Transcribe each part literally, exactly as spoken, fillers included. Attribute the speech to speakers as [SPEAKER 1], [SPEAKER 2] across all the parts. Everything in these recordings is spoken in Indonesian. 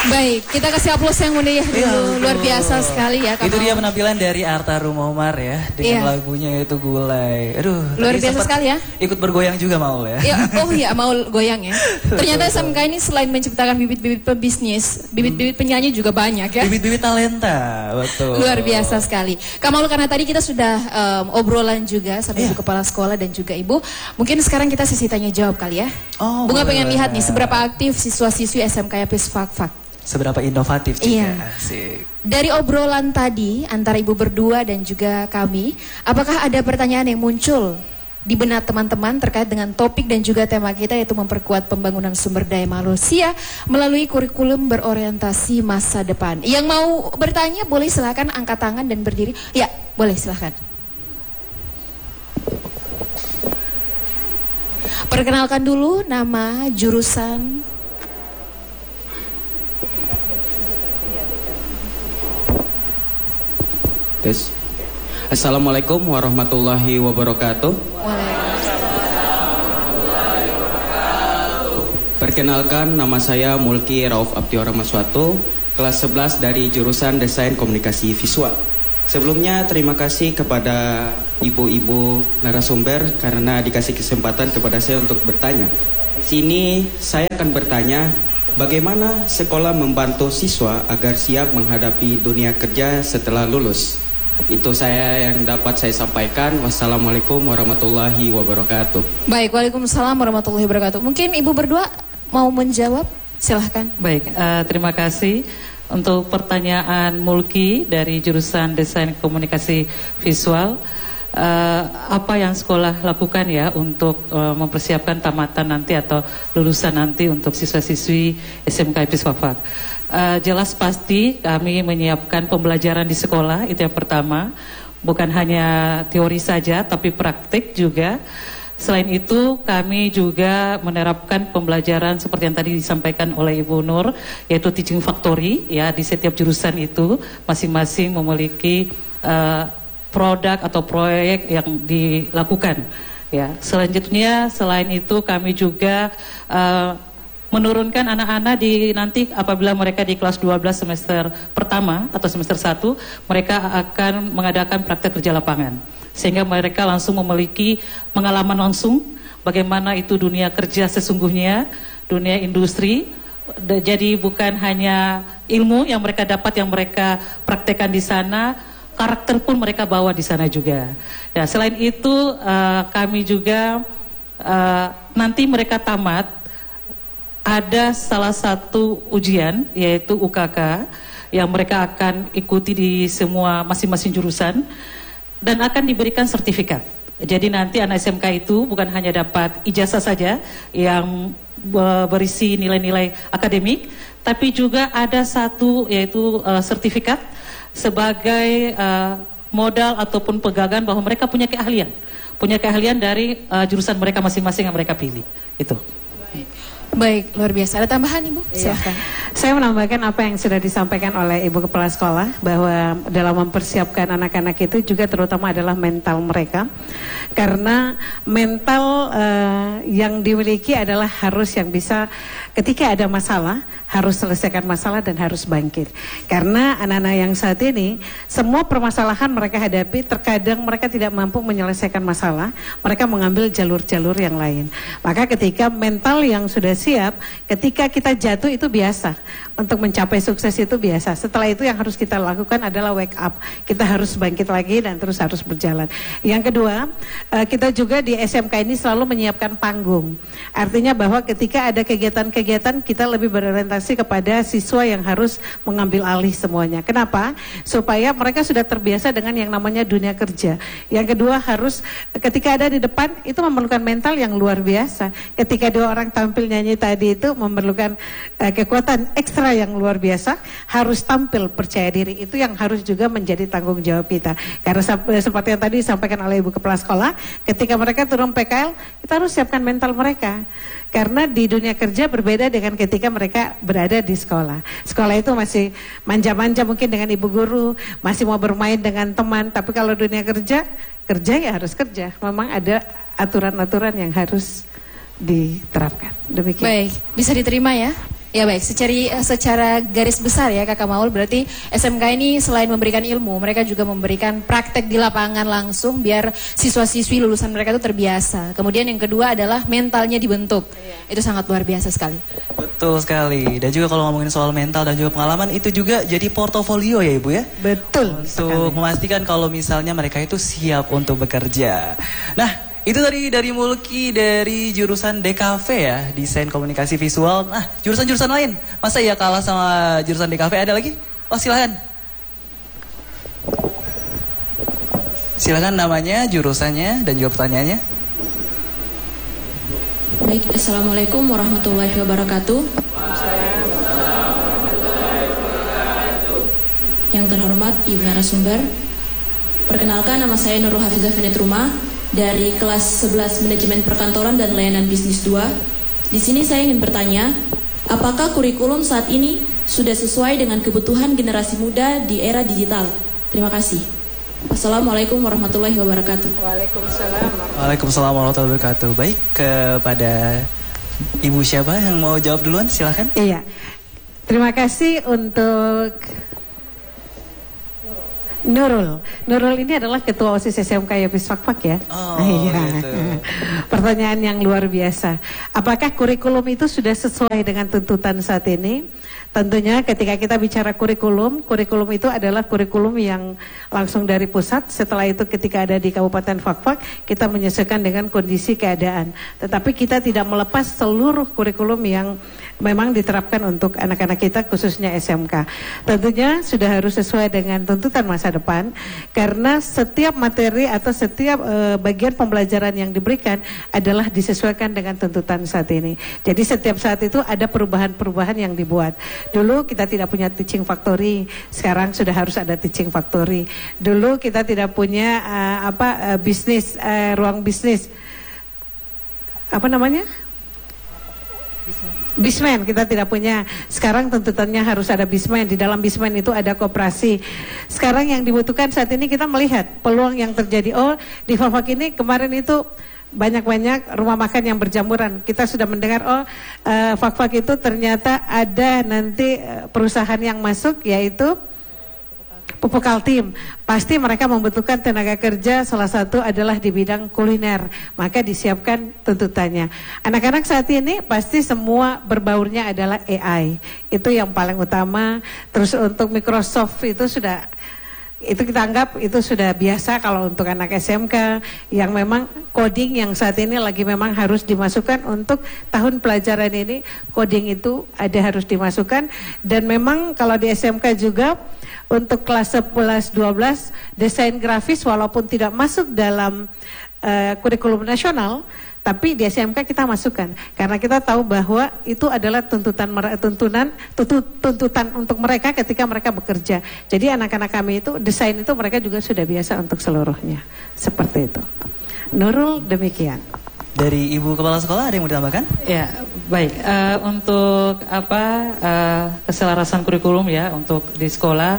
[SPEAKER 1] Baik, kita kasih aplaus yang meriah dulu. Ya, luar biasa sekali ya.
[SPEAKER 2] Itu dia penampilan dari Arta Rumomar ya, dengan ya. lagunya itu Gulai. Aduh,
[SPEAKER 1] luar biasa sekali ya.
[SPEAKER 2] Ikut bergoyang juga Maul ya.
[SPEAKER 1] ya oh iya, Maul goyang ya. Ternyata S M K ini selain menciptakan bibit-bibit pebisnis, bibit-bibit penyanyi juga banyak ya.
[SPEAKER 2] Bibit-bibit talenta, betul.
[SPEAKER 1] Luar biasa sekali. Kak Maul, karena tadi kita sudah um, obrolan juga sama ya. Ibu Kepala Sekolah dan juga Ibu. Mungkin sekarang kita sisi tanya jawab kali ya. Oh, Bunga boleh. Pengen lihat nih seberapa aktif siswa-siswi S M K Yapis Fakfak.
[SPEAKER 2] Seberapa inovatif juga.
[SPEAKER 1] Iya.
[SPEAKER 2] Asik.
[SPEAKER 1] Dari obrolan tadi antara ibu berdua dan juga kami, apakah ada pertanyaan yang muncul di benak teman-teman terkait dengan topik dan juga tema kita, yaitu memperkuat pembangunan sumber daya manusia melalui kurikulum berorientasi masa depan? Yang mau bertanya boleh silakan angkat tangan dan berdiri. Ya, boleh silakan. Perkenalkan dulu nama, jurusan.
[SPEAKER 3] Tes. Assalamualaikum warahmatullahi wabarakatuh. Perkenalkan, nama saya Mulki Rauf Abdiora Maswato, kelas sebelas dari jurusan Desain Komunikasi Visual. Sebelumnya terima kasih kepada ibu-ibu narasumber karena dikasih kesempatan kepada saya untuk bertanya. Di sini saya akan bertanya, bagaimana sekolah membantu siswa agar siap menghadapi dunia kerja setelah lulus? Itu saya yang dapat saya sampaikan. Wassalamualaikum warahmatullahi wabarakatuh.
[SPEAKER 1] Baik, waalaikumsalam warahmatullahi wabarakatuh. Mungkin ibu berdua mau menjawab? Silahkan.
[SPEAKER 4] Baik, uh, terima kasih untuk pertanyaan Mulki dari jurusan Desain Komunikasi Visual. Uh, apa yang sekolah lakukan ya untuk uh, mempersiapkan tamatan nanti atau lulusan nanti untuk siswa-siswi S M K Yapis Fakfak? Uh, jelas pasti kami menyiapkan pembelajaran di sekolah, itu yang pertama. Bukan hanya teori saja, tapi praktik juga. Selain itu kami juga menerapkan pembelajaran seperti yang tadi disampaikan oleh Ibu Nur, yaitu teaching factory ya, di setiap jurusan itu masing-masing memiliki uh, produk atau proyek yang dilakukan ya. Selanjutnya selain itu kami juga uh, menurunkan anak-anak di nanti apabila mereka di kelas dua belas semester pertama atau semester satu, mereka akan mengadakan praktek kerja lapangan. Sehingga mereka langsung memiliki pengalaman langsung bagaimana itu dunia kerja sesungguhnya, dunia industri. Jadi bukan hanya ilmu yang mereka dapat yang mereka praktekkan di sana, karakter pun mereka bawa di sana juga. Ya, selain itu uh, kami juga uh, nanti mereka tamat, ada salah satu ujian yaitu U K K yang mereka akan ikuti di semua masing-masing jurusan dan akan diberikan sertifikat. Jadi nanti anak S M K itu bukan hanya dapat ijazah saja yang berisi nilai-nilai akademik, tapi juga ada satu yaitu uh, sertifikat sebagai uh, modal ataupun pegangan bahwa mereka punya keahlian, punya keahlian dari uh, jurusan mereka masing-masing yang mereka pilih. Itu.
[SPEAKER 1] Baik. Baik, luar biasa. Ada tambahan Ibu? Silahkan.
[SPEAKER 5] Iya. Saya menambahkan apa yang sudah disampaikan oleh Ibu Kepala Sekolah, bahwa dalam mempersiapkan anak-anak itu juga terutama adalah mental mereka. Karena mental uh, yang dimiliki adalah harus yang bisa ketika ada masalah, harus selesaikan masalah dan harus bangkit. Karena anak-anak yang saat ini, semua permasalahan mereka hadapi, terkadang mereka tidak mampu menyelesaikan masalah, mereka mengambil jalur-jalur yang lain. Maka ketika mental yang sudah siap, ketika kita jatuh itu biasa. Untuk mencapai sukses itu biasa. Setelah itu yang harus kita lakukan adalah wake up. Kita harus bangkit lagi dan terus harus berjalan. Yang kedua, kita juga di S M K ini selalu menyiapkan panggung. Artinya bahwa ketika ada kegiatan-kegiatan, kita lebih berorientasi kepada siswa yang harus mengambil alih semuanya. Kenapa? Supaya mereka sudah terbiasa dengan yang namanya dunia kerja. Yang kedua, harus ketika ada di depan itu memerlukan mental yang luar biasa. Ketika dua orang tampil nyanyi tadi itu memerlukan uh, kekuatan ekstra yang luar biasa, harus tampil percaya diri. Itu yang harus juga menjadi tanggung jawab kita. Karena seperti yang tadi disampaikan oleh Ibu Kepala Sekolah, ketika mereka turun P K L, kita harus siapkan mental mereka. Karena di dunia kerja berbeda dengan ketika mereka berada di sekolah. Sekolah itu masih manja-manja mungkin dengan ibu guru, masih mau bermain dengan teman. Tapi kalau dunia kerja, kerja ya harus kerja. Memang ada aturan-aturan yang harus diterapkan. Demikian.
[SPEAKER 1] Baik, bisa diterima ya? Ya baik, secara, secara garis besar ya Kakak Maul, berarti S M K ini selain memberikan ilmu, mereka juga memberikan praktek di lapangan langsung biar siswa-siswi lulusan mereka itu terbiasa. Kemudian yang kedua adalah mentalnya dibentuk. Iya. Itu sangat luar biasa sekali.
[SPEAKER 2] Betul sekali. Dan juga kalau ngomongin soal mental dan juga pengalaman, itu juga jadi portofolio ya Ibu ya?
[SPEAKER 5] Betul.
[SPEAKER 2] Untuk
[SPEAKER 5] sekali.
[SPEAKER 2] memastikan kalau misalnya mereka itu siap untuk bekerja. Nah, itu tadi dari Mulki dari jurusan D K V ya, Desain Komunikasi Visual. Nah, jurusan-jurusan lain, masa ya kalah sama jurusan D K V? Ada lagi? Oh silahkan. Silahkan namanya, jurusannya, dan juga pertanyaannya.
[SPEAKER 6] Baik, Assalamualaikum warahmatullahi wabarakatuh. Yang terhormat Ibu narasumber, perkenalkan nama saya Nurul Hafizah Fenetruma dari kelas sebelas Manajemen Perkantoran dan Layanan Bisnis dua. Di sini saya ingin bertanya, apakah kurikulum saat ini sudah sesuai dengan kebutuhan generasi muda di era digital? Terima kasih. Assalamualaikum warahmatullahi wabarakatuh.
[SPEAKER 5] Waalaikumsalam.
[SPEAKER 2] Waalaikumsalam warahmatullahi wabarakatuh. Baik, kepada Ibu siapa yang mau jawab duluan? Silahkan.
[SPEAKER 5] Iya. Terima kasih untuk Nurul. Nurul ini adalah ketua OSIS S M K Yapis Fakfak ya.
[SPEAKER 2] Oh,
[SPEAKER 5] iya.
[SPEAKER 2] gitu.
[SPEAKER 5] Pertanyaan yang luar biasa. Apakah kurikulum itu sudah sesuai dengan tuntutan saat ini? Tentunya ketika kita bicara kurikulum, kurikulum itu adalah kurikulum yang langsung dari pusat. Setelah itu ketika ada di Kabupaten Fakfak, kita menyesuaikan dengan kondisi keadaan. Tetapi kita tidak melepas seluruh kurikulum yang memang diterapkan untuk anak-anak kita khususnya S M K. Tentunya sudah harus sesuai dengan tuntutan masa depan, karena setiap materi atau setiap e, bagian pembelajaran yang diberikan adalah disesuaikan dengan tuntutan saat ini. Jadi setiap saat itu ada perubahan-perubahan yang dibuat. Dulu kita tidak punya teaching factory, sekarang sudah harus ada teaching factory. Dulu kita tidak punya uh, apa uh, bisnis uh, ruang bisnis, apa namanya? Bismen kita tidak punya. Sekarang tuntutannya harus ada bismen. Di dalam bismen itu ada koperasi. Sekarang yang dibutuhkan saat ini kita melihat peluang yang terjadi. Oh, di Fakfak ini kemarin itu banyak-banyak rumah makan yang berjamuran. Kita sudah mendengar oh uh, Fakfak itu ternyata ada nanti uh, perusahaan yang masuk yaitu Pupuk Kaltim. Pasti mereka membutuhkan tenaga kerja, salah satu adalah di bidang kuliner. Maka disiapkan tuntutannya. Anak-anak saat ini pasti semua berbaurnya adalah A I. Itu yang paling utama. Terus untuk Microsoft itu sudah, itu kita anggap itu sudah biasa kalau untuk anak S M K yang memang coding yang saat ini lagi memang harus dimasukkan untuk tahun pelajaran ini. Coding itu ada harus dimasukkan, dan memang kalau di S M K juga untuk kelas sebelas dua belas desain grafis walaupun tidak masuk dalam uh, kurikulum nasional, tapi di S M K kita masukkan karena kita tahu bahwa itu adalah tuntutan tuntunan tuntut, tuntutan untuk mereka ketika mereka bekerja. Jadi anak-anak kami itu desain itu mereka juga sudah biasa untuk seluruhnya. Seperti itu. Nurul demikian.
[SPEAKER 2] Dari Ibu Kepala Sekolah ada yang mau ditambahkan?
[SPEAKER 4] Ya, baik. Uh, untuk apa uh, keselarasan kurikulum ya untuk di sekolah,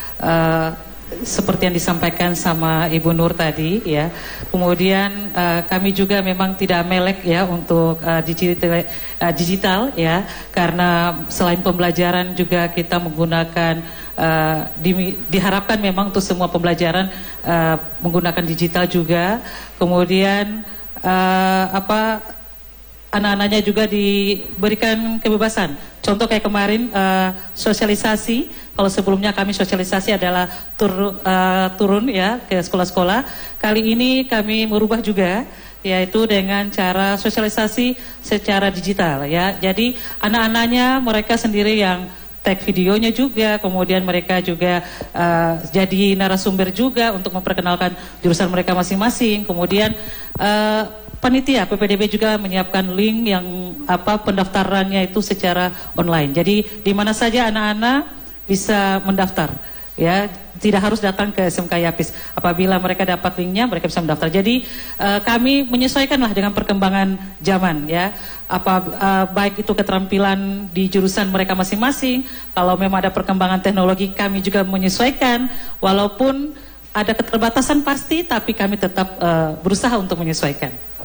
[SPEAKER 4] uh, seperti yang disampaikan sama Ibu Nur tadi ya. Kemudian uh, kami juga memang tidak melek ya untuk uh, digital, uh, digital ya, karena selain pembelajaran juga kita menggunakan uh, di, diharapkan memang untuk semua pembelajaran uh, menggunakan digital juga. Kemudian uh, apa anak-anaknya juga diberikan kebebasan. Contoh kayak kemarin uh, sosialisasi. Kalau sebelumnya kami sosialisasi adalah tur, uh, turun ya ke sekolah-sekolah. Kali ini kami merubah juga, yaitu dengan cara sosialisasi secara digital ya. Jadi anak-anaknya mereka sendiri yang tag videonya juga, kemudian mereka juga uh, jadi narasumber juga untuk memperkenalkan jurusan mereka masing-masing. Kemudian uh, panitia P P D B juga menyiapkan link yang apa pendaftarannya itu secara online. Jadi di mana saja anak-anak bisa mendaftar. Ya, tidak harus datang ke S M K Yapis. Apabila mereka dapat linknya, mereka bisa mendaftar. Jadi uh, kami menyesuaikanlah dengan perkembangan zaman, ya. Apa uh, baik itu keterampilan di jurusan mereka masing-masing. Kalau memang ada perkembangan teknologi, kami juga menyesuaikan. Walaupun ada keterbatasan pasti, tapi kami tetap uh, berusaha untuk menyesuaikan.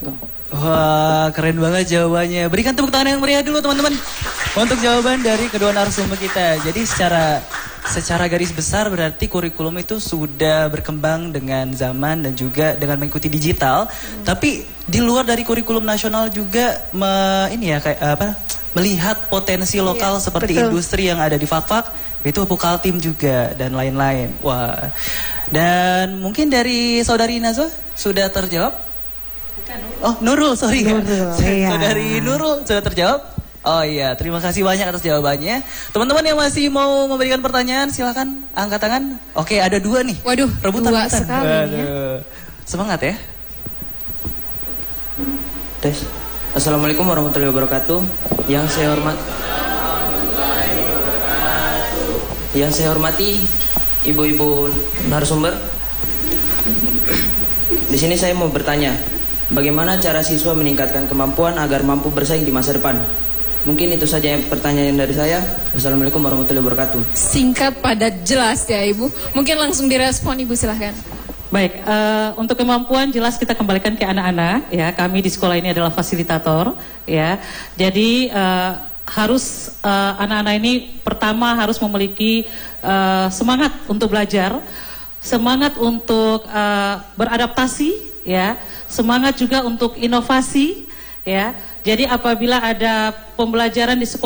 [SPEAKER 2] Wah, keren banget jawabannya. Berikan tepuk tangan yang meriah dulu teman-teman untuk jawaban dari kedua narasumber kita. Jadi secara secara garis besar berarti kurikulum itu sudah berkembang dengan zaman dan juga dengan mengikuti digital. Hmm. Tapi di luar dari kurikulum nasional juga me, ini ya kayak apa? Melihat potensi lokal iya, seperti betul. Industri yang ada di Fakfak. Itu Pukaltim juga dan lain-lain. Wah. Dan mungkin dari saudari Nazwa sudah terjawab? Oh, Nurul, sorry.
[SPEAKER 5] Nurul, iya.
[SPEAKER 2] Saudari Nurul sudah terjawab? Oh iya, terima kasih banyak atas jawabannya. Teman-teman yang masih mau memberikan pertanyaan, silakan angkat tangan. Oke, ada dua nih.
[SPEAKER 1] Waduh,
[SPEAKER 2] rebutan,
[SPEAKER 1] dua
[SPEAKER 2] rebutan.
[SPEAKER 1] sekali
[SPEAKER 2] Waduh.
[SPEAKER 1] ya.
[SPEAKER 2] Semangat ya.
[SPEAKER 7] Tes. Assalamualaikum warahmatullahi wabarakatuh. Yang saya hormat Yang saya hormati ibu-ibu narasumber. Di sini saya mau bertanya, bagaimana cara siswa meningkatkan kemampuan agar mampu bersaing di masa depan? Mungkin itu saja pertanyaan dari saya. Wassalamualaikum warahmatullahi wabarakatuh.
[SPEAKER 1] Singkat, padat, jelas ya Ibu. Mungkin langsung direspon Ibu, silahkan.
[SPEAKER 4] Baik, uh, untuk kemampuan jelas kita kembalikan ke anak-anak. Ya, kami di sekolah ini adalah fasilitator. Ya, jadi uh, harus uh, anak-anak ini pertama harus memiliki uh, semangat untuk belajar, semangat untuk uh, beradaptasi, ya, semangat juga untuk inovasi, ya. Jadi apabila ada pembelajaran di sekolah